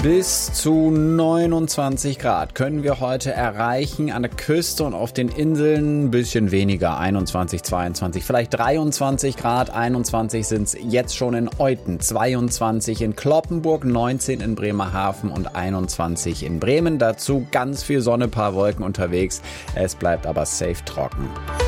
Bis zu 29 Grad können wir heute erreichen. An der Küste und auf den Inseln ein bisschen weniger, 21, 22, vielleicht 23 Grad. 21 sind es jetzt schon in Euthen, 22 in Cloppenburg, 19 in Bremerhaven und 21 in Bremen. Dazu ganz viel Sonne, paar Wolken unterwegs. Es bleibt aber safe trocken.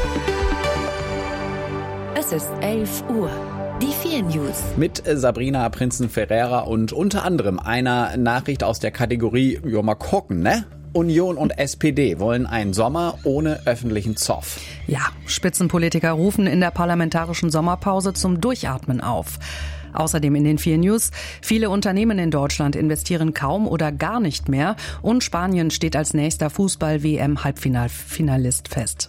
Es ist 11 Uhr. Die 4 News. Mit Sabrina Prinzen-Ferreira und unter anderem einer Nachricht aus der Kategorie, mal gucken, ne? Union und SPD wollen einen Sommer ohne öffentlichen Zoff. Ja, Spitzenpolitiker rufen in der parlamentarischen Sommerpause zum Durchatmen auf. Außerdem in den 4 News: Viele Unternehmen in Deutschland investieren kaum oder gar nicht mehr und Spanien steht als nächster Fußball-WM-Halbfinalist fest.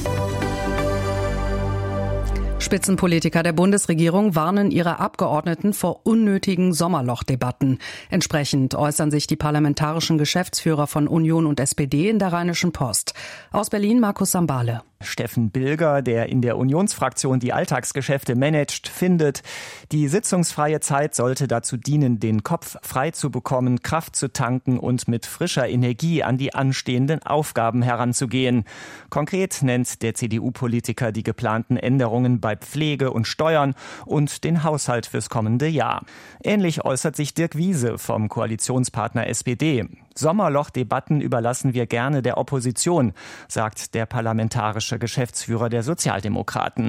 Spitzenpolitiker der Bundesregierung warnen ihre Abgeordneten vor unnötigen Sommerlochdebatten. Entsprechend äußern sich die parlamentarischen Geschäftsführer von Union und SPD in der Rheinischen Post. Aus Berlin Markus Sambale. Steffen Bilger, der in der Unionsfraktion die Alltagsgeschäfte managt, findet, die sitzungsfreie Zeit sollte dazu dienen, den Kopf frei zu bekommen, Kraft zu tanken und mit frischer Energie an die anstehenden Aufgaben heranzugehen. Konkret nennt der CDU-Politiker die geplanten Änderungen bei Pflege und Steuern und den Haushalt fürs kommende Jahr. Ähnlich äußert sich Dirk Wiese vom Koalitionspartner SPD. Sommerlochdebatten überlassen wir gerne der Opposition, sagt der parlamentarische Geschäftsführer der Sozialdemokraten.